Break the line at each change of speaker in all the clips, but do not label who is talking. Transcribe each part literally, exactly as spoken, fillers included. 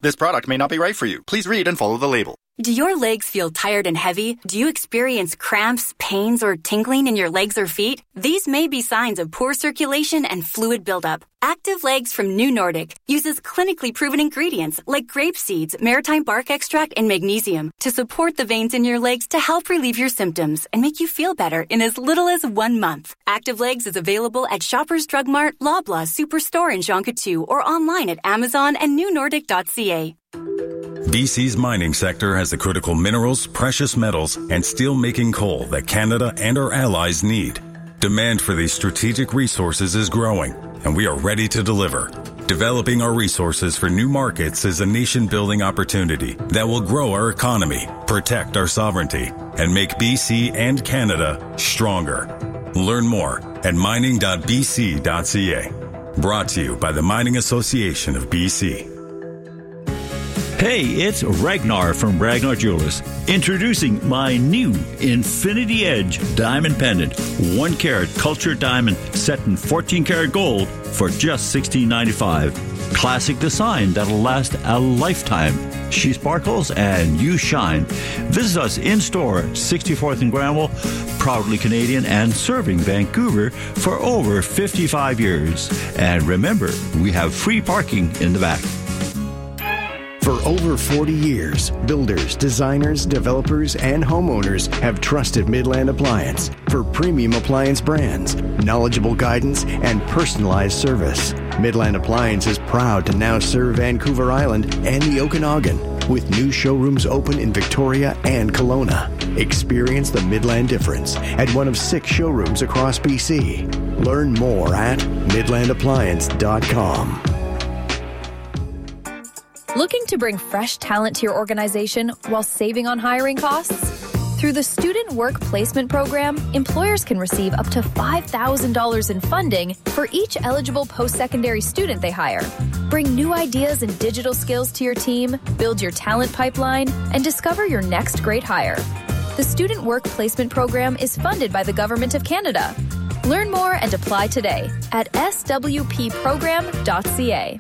This product may not be right for you. Please read and follow the label.
Do your legs feel tired and heavy? Do you experience cramps, pains, or tingling in your legs or feet? These may be signs of poor circulation and fluid buildup. Active Legs from New Nordic uses clinically proven ingredients like grape seeds, maritime bark extract, and magnesium to support the veins in your legs to help relieve your symptoms and make you feel better in as little as one month. Active Legs is available at Shoppers Drug Mart, Loblaw Superstore in Jonquière, or online at Amazon and new nordic dot c a.
B C's mining sector has the critical minerals, precious metals, and steel-making coal that Canada and our allies need. Demand for these strategic resources is growing, and we are ready to deliver. Developing our resources for new markets is a nation-building opportunity that will grow our economy, protect our sovereignty, and make B C and Canada stronger. Learn more at mining dot b c dot c a. Brought to you by the Mining Association of B C.
Hey, it's Ragnar from Ragnar Jewelers, introducing my new Infinity Edge diamond pendant, one carat cultured diamond set in fourteen karat gold for just sixteen ninety-five. Classic design that'll last a lifetime. She sparkles and you shine. Visit us in store at sixty-fourth and Granville, proudly Canadian and serving Vancouver for over fifty-five years. And remember, we have free parking in the back.
For over forty years, builders, designers, developers, and homeowners have trusted Midland Appliance for premium appliance brands, knowledgeable guidance, and personalized service. Midland Appliance is proud to now serve Vancouver Island and the Okanagan, with new showrooms open in Victoria and Kelowna. Experience the Midland difference at one of six showrooms across B C. Learn more at midland appliance dot com.
Looking to bring fresh talent to your organization while saving on hiring costs? Through the Student Work Placement Program, employers can receive up to five thousand dollars in funding for each eligible post-secondary student they hire. Bring new ideas and digital skills to your team, build your talent pipeline, and discover your next great hire. The Student Work Placement Program is funded by the Government of Canada. Learn more and apply today at s w p program dot c a.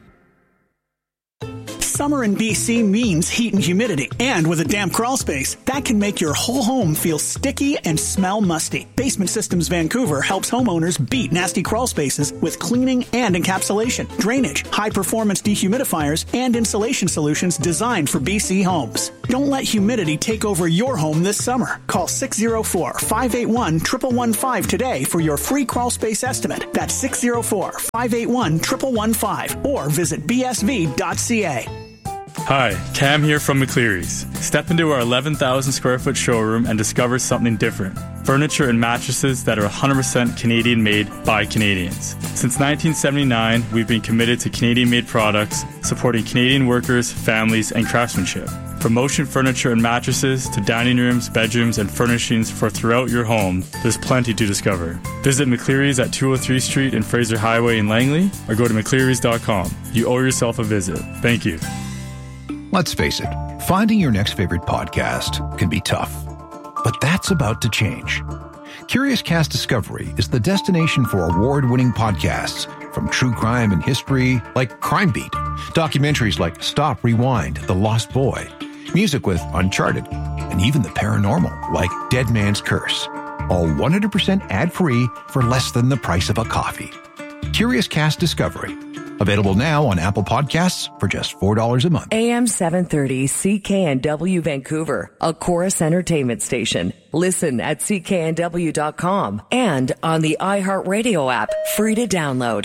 Summer in B C means heat and humidity, and with a damp crawl space, that can make your whole home feel sticky and smell musty. Basement Systems Vancouver helps homeowners beat nasty crawl spaces with cleaning and encapsulation, drainage, high-performance dehumidifiers, and insulation solutions designed for B C homes. Don't let humidity take over your home this summer. Call six oh four, five eight one, one one one five today for your free crawl space estimate. That's six oh four, five eight one, one one one five, or visit b s v dot c a.
Hi, Cam here from McCleary's. Step into our eleven thousand square foot showroom and discover something different. Furniture and mattresses that are one hundred percent Canadian made by Canadians. Since nineteen seventy-nine, we've been committed to Canadian made products, supporting Canadian workers, families, and craftsmanship. From motion furniture and mattresses to dining rooms, bedrooms, and furnishings for throughout your home, there's plenty to discover. Visit McCleary's at two oh three Street and Fraser Highway in Langley, or go to mcclearys dot com. You owe yourself a visit. Thank you.
Let's face it, finding your next favorite podcast can be tough. But that's about to change. Curious Cast Discovery is the destination for award-winning podcasts, from true crime and history like Crime Beat, documentaries like Stop, Rewind, The Lost Boy, music with Uncharted, and even the paranormal like Dead Man's Curse. All one hundred percent ad-free for less than the price of a coffee. Curious Cast Discovery. Available now on Apple Podcasts for just four dollars a month.
A M seven thirty C K N W Vancouver, a Chorus Entertainment station. Listen at c k n w dot com and on the iHeartRadio app, free to download.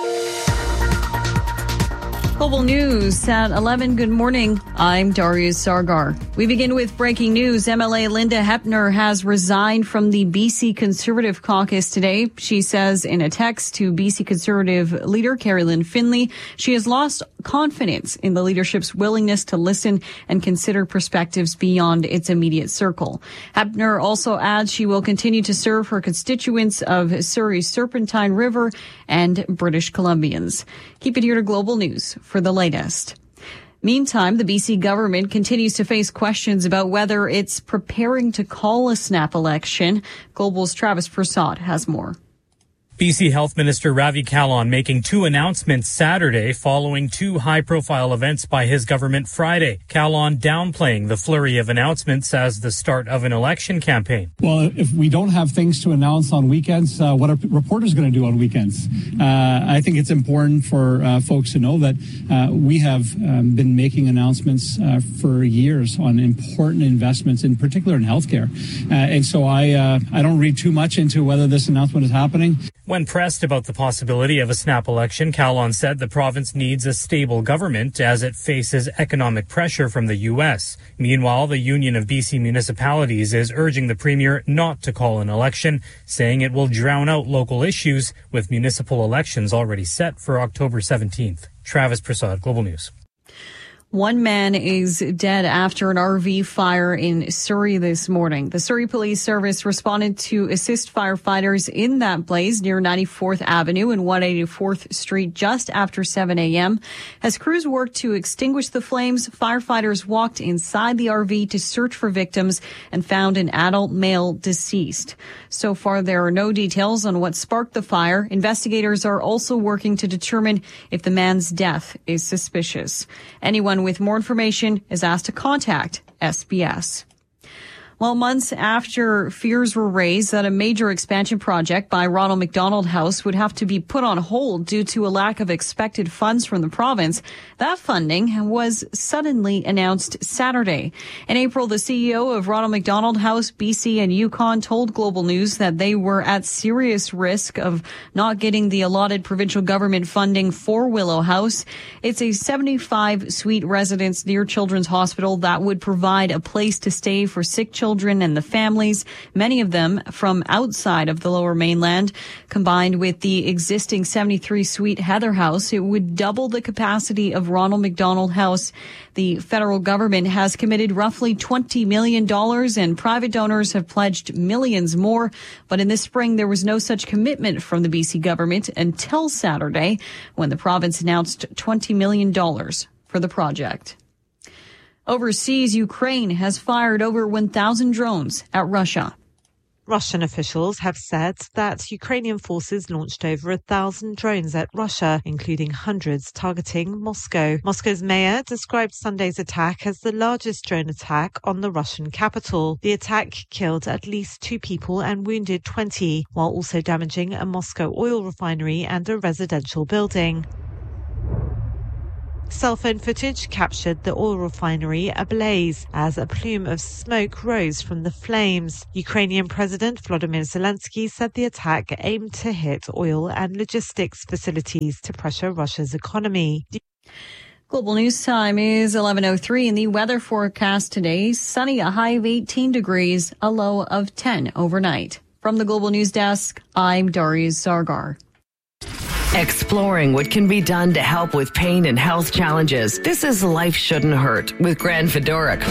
Global News at eleven. Good morning. I'm Darius Sargar. We begin with breaking news. M L A Linda Hepner has resigned from the B C Conservative Caucus today. She says in a text to B C Conservative leader Carrie Lynn Finley, she has lost confidence in the leadership's willingness to listen and consider perspectives beyond its immediate circle. Hepner also adds she will continue to serve her constituents of Surrey's Serpentine River and British Columbians. Keep it here to Global News for the latest. Meantime, the B C government continues to face questions about whether it's preparing to call a snap election. Global's Travis Prasad has more.
B C Health Minister Ravi Kahlon making two announcements Saturday following two high-profile events by his government Friday. Kahlon downplaying the flurry of announcements as the start of an election campaign.
Well, if we don't have things to announce on weekends, uh, what are reporters going to do on weekends? Uh, I think it's important for uh, folks to know that uh, we have um, been making announcements uh, for years on important investments, in particular in healthcare. Uh, and so I, uh, I don't read too much into whether this announcement is happening.
When pressed about the possibility of a snap election, Kahlon said the province needs a stable government as it faces economic pressure from the U S. Meanwhile, the Union of B C Municipalities is urging the Premier not to call an election, saying it will drown out local issues with municipal elections already set for October seventeenth. Travis Prasad, Global News.
One man is dead after an R V fire in Surrey this morning. The Surrey Police Service responded to assist firefighters in that blaze near ninety-fourth Avenue and one hundred eighty-fourth Street just after seven a.m. As crews worked to extinguish the flames, firefighters walked inside the R V to search for victims and found an adult male deceased. So far, there are no details on what sparked the fire. Investigators are also working to determine if the man's death is suspicious. Anyone with more information is asked to contact S B S. Well, months after fears were raised that a major expansion project by Ronald McDonald House would have to be put on hold due to a lack of expected funds from the province, that funding was suddenly announced Saturday. In April, the C E O of Ronald McDonald House, B C and Yukon told Global News that they were at serious risk of not getting the allotted provincial government funding for Willow House. It's a seventy-five suite residence near Children's Hospital that would provide a place to stay for sick children and the families, many of them from outside of the Lower Mainland. Combined with the existing seventy-three suite Heather House, it would double the capacity of Ronald McDonald House. The federal government has committed roughly twenty million dollars and private donors have pledged millions more. But in the spring, there was no such commitment from the B C government until Saturday, when the province announced twenty million dollars for the project. Overseas, Ukraine has fired over one thousand drones at Russia.
Russian officials have said that Ukrainian forces launched over a thousand drones at Russia, including hundreds targeting Moscow. Moscow's mayor described Sunday's attack as the largest drone attack on the Russian capital. The attack killed at least two people and wounded twenty, while also damaging a Moscow oil refinery and a residential building. Cell phone footage captured the oil refinery ablaze as a plume of smoke rose from the flames. Ukrainian President Volodymyr Zelensky said the attack aimed to hit oil and logistics facilities to pressure Russia's economy.
Global News Time is eleven oh three, and the weather forecast today, sunny, a high of eighteen degrees, a low of ten overnight. From the Global News Desk, I'm Darius Sargar.
Exploring what can be done to help with pain and health challenges. This is Life Shouldn't Hurt with Gran Fedoruk.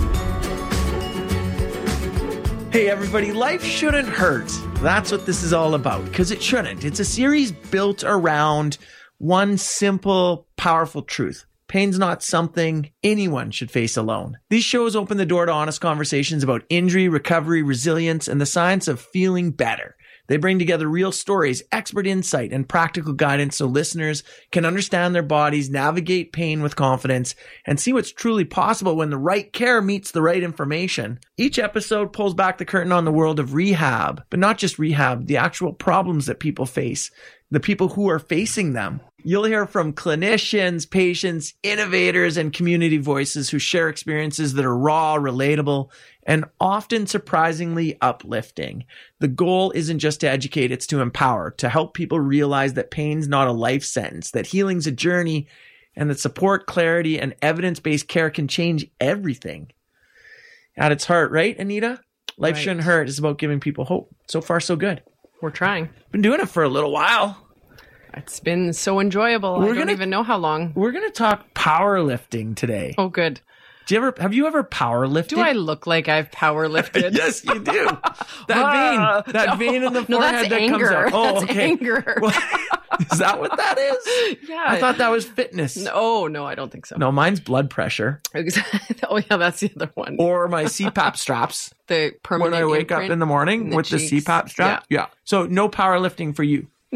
Hey everybody, life shouldn't hurt. That's what this is all about, because it shouldn't. It's a series built around one simple, powerful truth. Pain's not something anyone should face alone. These shows open the door to honest conversations about injury, recovery, resilience, and the science of feeling better. They bring together real stories, expert insight, and practical guidance so listeners can understand their bodies, navigate pain with confidence, and see what's truly possible when the right care meets the right information. Each episode pulls back the curtain on the world of rehab, but not just rehab, the actual problems that people face, the people who are facing them. You'll hear from clinicians, patients, innovators, and community voices who share experiences that are raw, relatable, and often surprisingly uplifting. The goal isn't just to educate, it's to empower, to help people realize that pain's not a life sentence, that healing's a journey, and that support, clarity, and evidence-based care can change everything. At its heart, right, Anita? Life right. Shouldn't Hurt is about giving people hope. So far, so good.
We're trying.
Been doing it for a little while.
It's been so enjoyable. We're I don't gonna, even know how long.
We're going to talk powerlifting today.
Oh, good.
Do you ever have you ever power lifted?
Do I look like I've power lifted?
Yes, you do. That uh, vein, that no, vein in the forehead
no, that's
that
anger.
comes up. Oh,
that's
okay.
anger.
Well, is that what that is?
Yeah.
I thought that was fitness.
No, no, I don't think so.
No, mine's blood pressure.
Oh, yeah, that's the other one.
Or my C PAP straps.
The permanent
when I wake up in the morning
in the
with
cheeks.
the C PAP strap. Yeah. yeah. So no powerlifting for you.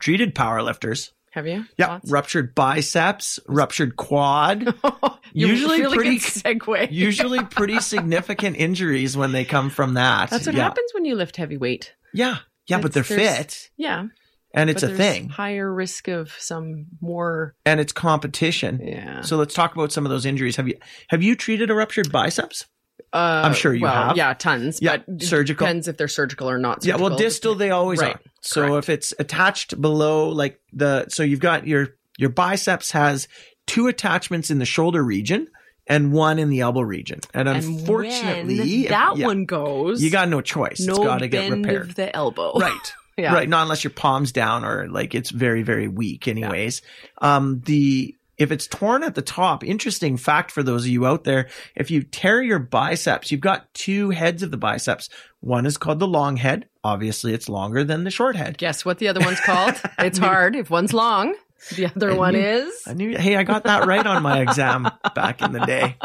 treated powerlifters.
Have you?
Yeah,
Lots?
ruptured biceps, ruptured quad.
You
usually
really
pretty
good segue.
usually pretty significant injuries when they come from that.
That's what
yeah.
happens when you lift heavy weight.
Yeah, yeah, but they're
It's-
fit.
Yeah.
And it's
But
a
there's
thing.
Higher risk of some more.
And it's competition.
Yeah.
So let's talk about some of those injuries. Have you have you treated a ruptured biceps?
Uh,
I'm sure you
well,
have.
Yeah, tons.
Yeah,
but
surgical.
Depends if they're surgical or not.
Yeah,
Surgical.
well, distal they always
Right.
are. So if it's attached below, like the, so you've got your your biceps has two attachments in the shoulder region and one in the elbow region. And,
And
unfortunately,
when
if-
that
yeah,
one goes,
you got no choice.
No
It's got to get
bend
repaired.
of the elbow.
Right.
Yeah.
Right. Not unless your palm's down or like it's very, very weak anyways. Yeah. Um, the, if it's torn at the top, interesting fact for those of you out there, if you tear your biceps, you've got two heads of the biceps. One is called the long head. Obviously it's longer than the short head.
Guess what the other one's called? It's hard. If one's long, the other
I
one
knew,
is
I knew, hey, I got that right on my exam back in the day.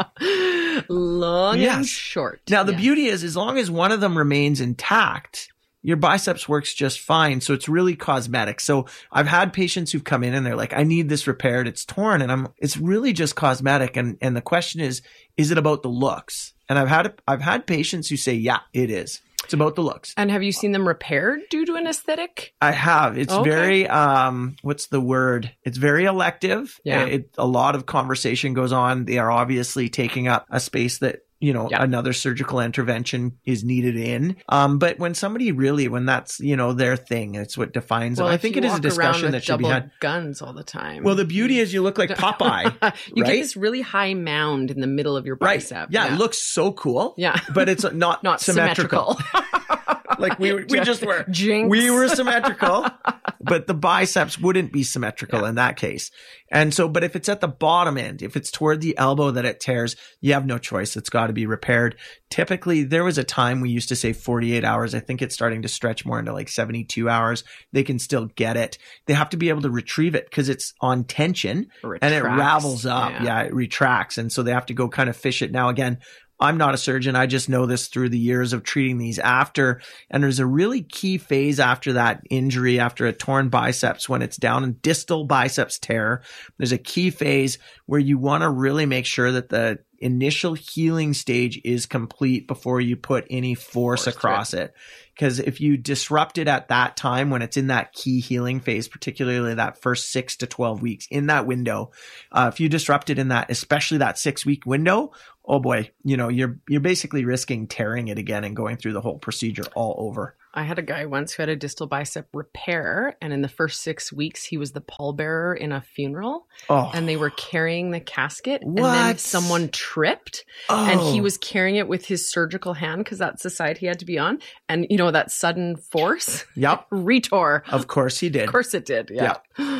long
Yes.
and short.
Now, the
Yes.
beauty is, as long as one of them remains intact, your biceps works just fine. So it's really cosmetic. So I've had patients who've come in and they're like, I need this repaired. It's torn. And I'm, it's really just cosmetic. And, and the question is, is it about the looks? And I've had, I've had patients who say, yeah, it is. It's about the looks.
And have you seen them repaired due to an aesthetic?
I have. It's
Okay.
very, um, what's the word? It's very elective.
Yeah.
It, a lot of conversation goes on. They are obviously taking up a space that, you know,
Yeah.
another surgical intervention is needed in. Um, but when somebody really, when that's, you know, their thing, it's what defines
Well,
them. I
if
think
you
it is a
walk around
discussion
with
that should be
double
had.
guns all the time.
Well, the beauty is you look like Popeye,
you
right?
get this really high mound in the middle of your
Right.
bicep.
Yeah, it looks so cool.
Yeah.
But it's not,
Not
symmetrical.
symmetrical.
Like we were, we just were.
Jinx.
We were symmetrical, but the biceps wouldn't be symmetrical
Yeah.
in that case. And so, but if it's at the bottom end, if it's toward the elbow that it tears, you have no choice. It's got to be repaired. Typically, there was a time we used to say forty-eight hours. I think it's starting to stretch more into like seventy-two hours. They can still get it. They have to be able to retrieve it because it's on tension and it
Retracts.
ravels up.
Yeah.
Yeah, it retracts. And so they have to go kind of fish it. Now, again, I'm not a surgeon. I just know this through the years of treating these after. And there's a really key phase after that injury, after a torn biceps, when it's down in distal biceps tear. There's a key phase where you want to really make sure that the initial healing stage is complete before you put any force,
Force
across it. Because if you disrupt it at that time, when it's in that key healing phase, particularly that first six to twelve weeks in that window, uh, if you disrupt it in that, especially that six week window, oh boy, you know, you're, you're basically risking tearing it again and going through the whole procedure all over.
I had a guy once who had a distal bicep repair, and in the first six weeks, he was the pallbearer in a funeral,
Oh.
and they were carrying the casket, and then
What?
someone tripped,
Oh.
and he was carrying it with his surgical hand because that's the side he had to be on, and you know that sudden force,
Yep.
retore.
Of course he did.
Of course it did. Yeah.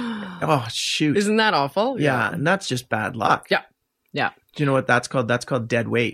Oh, shoot.
Isn't that awful?
yeah. And that's just bad luck.
Yeah. Yeah.
Do you know what that's called? That's called dead weight.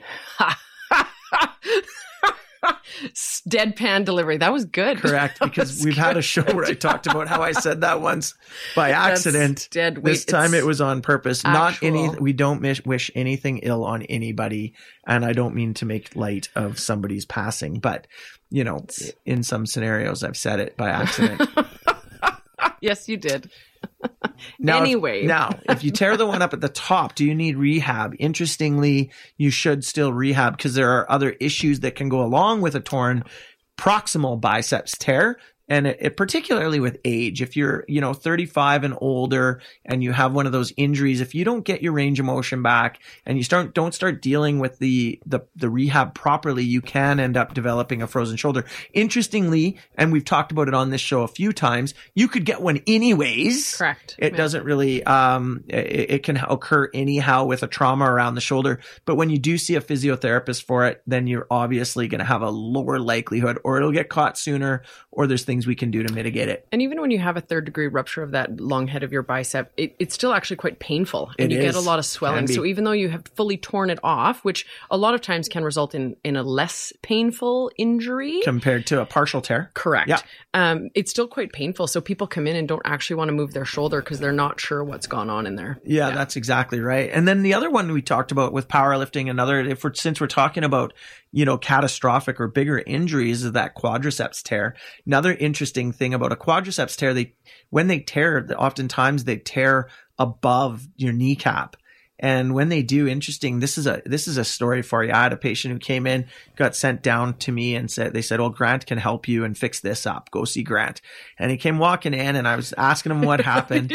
Deadpan delivery. That was good.
Correct, because we've had a show where I talked about how I said that once by
That's
accident.
dead weight.
This time
It's
it was on purpose. Not
actual.
any. We don't mish, wish anything ill on anybody, and I don't mean to make light of somebody's passing, but you know, in some scenarios, I've said it by accident.
Yes, you did.
Now, if-
Anyway.
now, if you tear the one up at the top, do you need rehab? Interestingly, you should still rehab because there are other issues that can go along with a torn proximal biceps tear. And it, it particularly with age, if you're, you know, thirty-five and older and you have one of those injuries, if you don't get your range of motion back and you start, don't start dealing with the, the, the rehab properly, you can end up developing a frozen shoulder. Interestingly, and we've talked about it on this show a few times, you could get one anyways.
Correct.
It
Yeah.
doesn't really, um, it, it can occur anyhow with a trauma around the shoulder. But when you do see a physiotherapist for it, then you're obviously going to have a lower likelihood, or it'll get caught sooner, or there's things we can do to mitigate it.
And even when you have a third degree rupture of that long head of your bicep, it, it's still actually quite painful. And
It
you get
is.
a lot of swelling.
Can be.
So even though you have fully torn it off, which a lot of times can result in, in a less painful injury.
Compared to a partial tear.
Correct.
Yeah.
Um, it's still quite painful. So people come in and don't actually want to move their shoulder because they're not sure what's gone on in there.
Yeah, that's exactly right. And then the other one we talked about with powerlifting, another, if we're, since we're talking about, you know, catastrophic or bigger injuries, is that quadriceps tear. Another interesting thing about a quadriceps tear. They, when they tear, oftentimes they tear above your kneecap. And when they do, interesting, this is a this is a story for you. I had a patient who came in, got sent down to me and said, they said, oh, Grant can help you and fix this up. Go see Grant. And he came walking in and I was asking him what happened.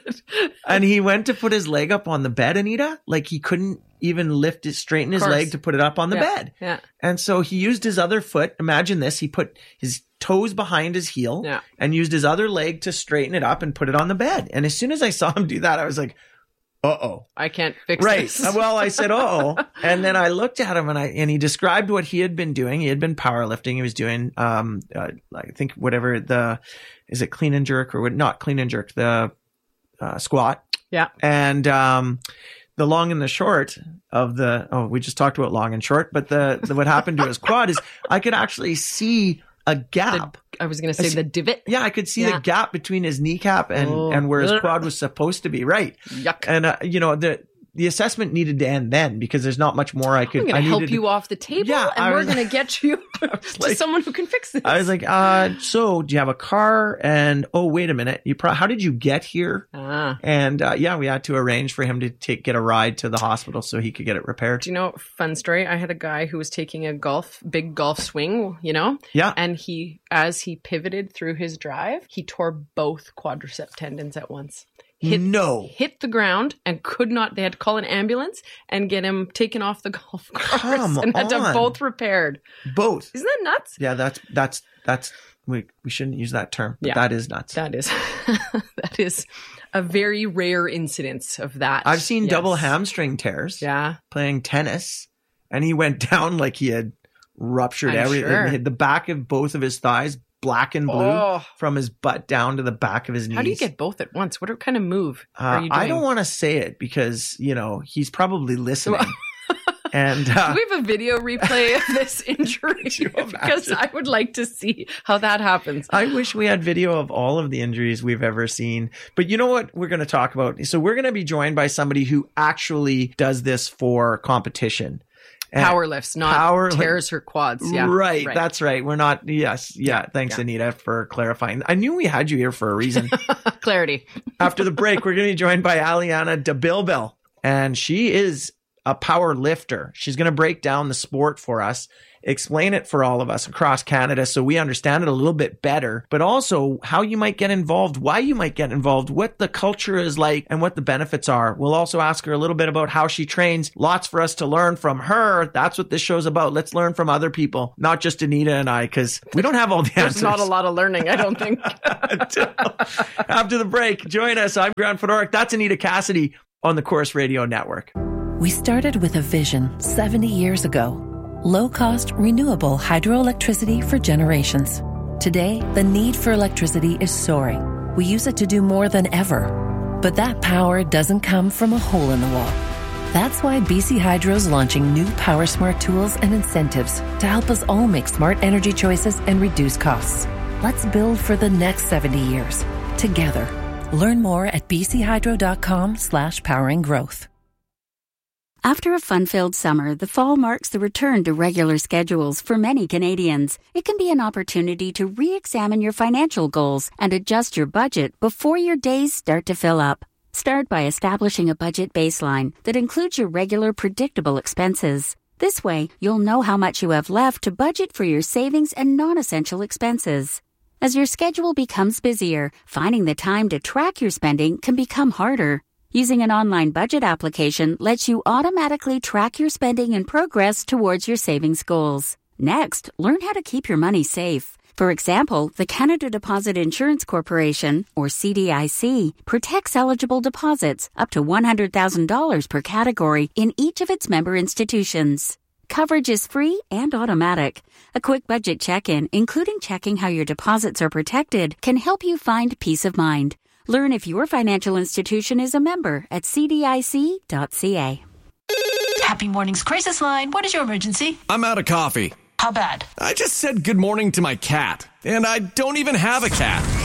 And he went to put his leg up on the bed, Anita, like he couldn't even lift it, straighten his leg to put it up on the
yeah.
bed.
Yeah.
And so he used his other foot. Imagine this. He put his toes behind his heel
yeah.
and used his other leg to straighten it up and put it on the bed. And as soon as I saw him do that, I was like, uh-oh.
I can't fix
right.
this.
Well, I said, uh-oh. And then I looked at him and I, and he described what he had been doing. He had been powerlifting. He was doing, um, uh, I think whatever the, is it clean and jerk or what? Not clean and jerk, the, uh, squat.
Yeah.
And, um, the long and the short of the, oh, we just talked about long and short, but the, the what happened to his quad is I could actually see a gap.
The, I was going to say the divot.
Yeah, I could see
yeah.
the gap between his kneecap and,
oh.
and where his quad was supposed to be. Right.
Yuck.
And, uh, you know, the, the assessment needed to end then because there's not much more I could.
I'm going to help you
to,
off the table
yeah,
and
I
we're
was,
going to get you to
like,
someone who can fix this.
I was like, uh, so do you have a car? And, oh, wait a minute. You pro- how did you get here?
Ah.
And, uh, yeah, we had to arrange for him to take, get a ride to the hospital so he could get it repaired.
Do you know, fun story? I had a guy who was taking a golf, big golf swing, you know?
Yeah.
And he, as he pivoted through his drive, he tore both quadricep tendons at once. Hit,
no.
Hit the ground and could not, they had to call an ambulance and get him taken off the golf course.
Come
and had to
on.
have both repaired.
Both.
Isn't that nuts?
Yeah, that's, that's, that's, we, we shouldn't use that term, but
Yeah.
that is nuts.
That is, that is a very rare incidence of that.
I've seen
Yes.
double hamstring tears.
Yeah.
Playing tennis, and he went down like he had ruptured
I'm
everything.
sure.
The back of both of his thighs, black and blue,
Oh.
from his butt down to the back of his knees.
How do you get both at once? What kind of move
Uh,
are you doing?
I don't want to say it because, you know, he's probably listening. and uh,
Do we have a video replay of this injury? Because I would like to see how that happens.
I wish we had video of all of the injuries we've ever seen. But you know what we're going to talk about? So we're going to be joined by somebody who actually does this for competition. And
Power lifts, not
power
tears her quads. Yeah,
right, That's right. We're not. Yes. Yeah. Thanks,
yeah.
Anita, for clarifying. I knew we had you here for a reason.
Clarity.
After the break, we're going to be joined by Aliana DeBilbil, and she is a power lifter. She's going to break down the sport for us, explain it for all of us across Canada so we understand it a little bit better, but also how you might get involved, why you might get involved, what the culture is like, and what the benefits are. We'll also ask her a little bit about how she trains. Lots for us to learn from her. That's what this show's about. Let's learn from other people, not just Anita and I, because we don't have all the
There's
answers.
not a lot of learning, I don't think.
After the break, join us. I'm Grant Fedoruk. That's Anita Cassidy on the Chorus Radio Network.
We started with a vision seventy years ago. Low-cost, renewable hydroelectricity for generations. Today, the need for electricity is soaring. We use it to do more than ever. But that power doesn't come from a hole in the wall. That's why B C Hydro's launching new PowerSmart tools and incentives to help us all make smart energy choices and reduce costs. Let's build for the next seventy years, together. Learn more at bchydro.com slash powering growth.
After a fun-filled summer, the fall marks the return to regular schedules for many Canadians. It can be an opportunity to re-examine your financial goals and adjust your budget before your days start to fill up. Start by establishing a budget baseline that includes your regular, predictable expenses. This way, you'll know how much you have left to budget for your savings and non-essential expenses. As your schedule becomes busier, finding the time to track your spending can become harder. Using an online budget application lets you automatically track your spending and progress towards your savings goals. Next, learn how to keep your money safe. For example, the Canada Deposit Insurance Corporation, or C D I C, protects eligible deposits up to one hundred thousand dollars per category in each of its member institutions. Coverage is free and automatic. A quick budget check-in, including checking how your deposits are protected, can help you find peace of mind. Learn if your financial institution is a member at c d i c dot c a.
Happy mornings, crisis line. What is your emergency?
I'm out of coffee.
How bad?
I just said good morning to my cat, and I don't even have a cat.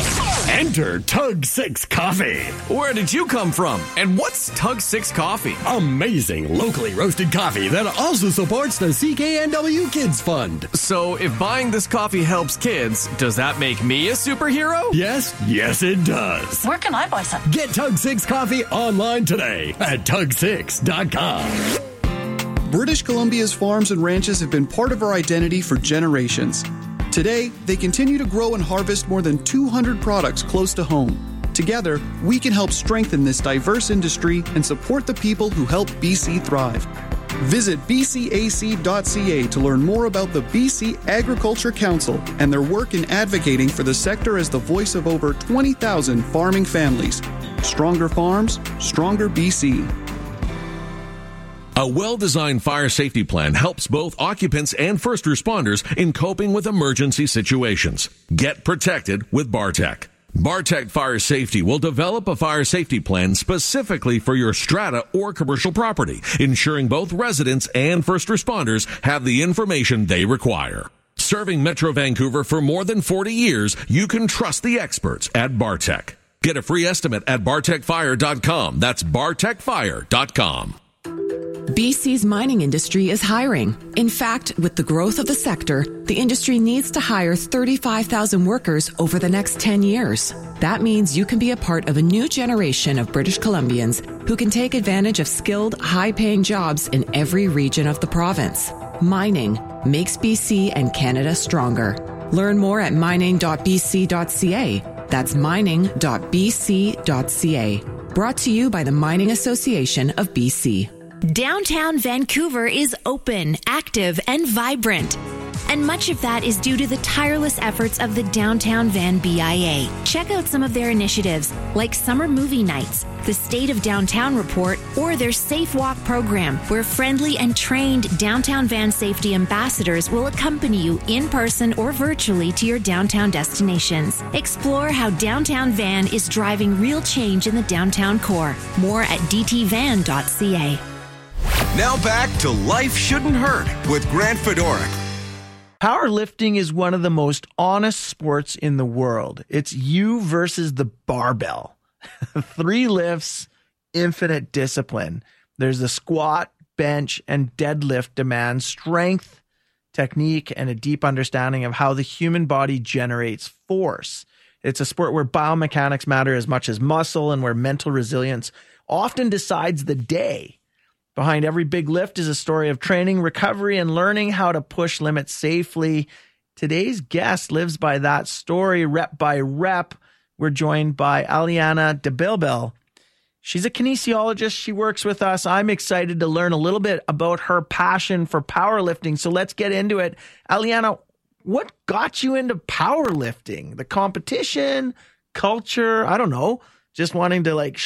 Enter Tug six Coffee.
Where did you come from? And what's Tug six Coffee?
Amazing locally roasted coffee that also supports the C K N W Kids Fund.
So if buying this coffee helps kids, does that make me a superhero?
Yes, yes it does.
Where can I buy some?
Get Tug six Coffee online today at tug six dot com.
British Columbia's farms and ranches have been part of our identity for generations. Today, they continue to grow and harvest more than two hundred products close to home. Together, we can help strengthen this diverse industry and support the people who help B C thrive. Visit b c a c dot c a to learn more about the B C Agriculture Council and their work in advocating for the sector as the voice of over twenty thousand farming families. Stronger farms, stronger B C.
A well-designed fire safety plan helps both occupants and first responders in coping with emergency situations. Get protected with Bartec. Bartec Fire Safety will develop a fire safety plan specifically for your strata or commercial property, ensuring both residents and first responders have the information they require. Serving Metro Vancouver for more than forty years, you can trust the experts at Bartec. Get a free estimate at bartec fire dot com. That's bartec fire dot com.
B C's mining industry is hiring. In fact, with the growth of the sector, the industry needs to hire thirty-five thousand workers over the next ten years. That means you can be a part of a new generation of British Columbians who can take advantage of skilled, high-paying jobs in every region of the province. Mining makes B C and Canada stronger. Learn more at mining dot b c dot c a. That's mining dot b c dot c a. Brought to you by the Mining Association of B C.
Downtown Vancouver is open, active, and vibrant. And much of that is due to the tireless efforts of the Downtown Van B I A. Check out some of their initiatives, like summer movie nights, the State of Downtown Report, or their Safe Walk program, where friendly and trained Downtown Van safety ambassadors will accompany you in person or virtually to your downtown destinations. Explore how Downtown Van is driving real change in the downtown core. More at d t van dot c a.
Now back to Life Shouldn't Hurt with Grant Fedoruk.
Powerlifting is one of the most honest sports in the world. It's you versus the barbell. Three lifts, infinite discipline. There's the squat, bench, and deadlift demand strength, technique, and a deep understanding of how the human body generates force. It's a sport where biomechanics matter as much as muscle and where mental resilience often decides the day. Behind every big lift is a story of training, recovery, and learning how to push limits safely. Today's guest lives by that story, rep by rep. We're joined by Aliana de Bilbel. She's a kinesiologist. She works with us. I'm excited to learn a little bit about her passion for powerlifting. So let's get into it. Aliana, what got you into powerlifting? The competition, culture, I don't know, just wanting to like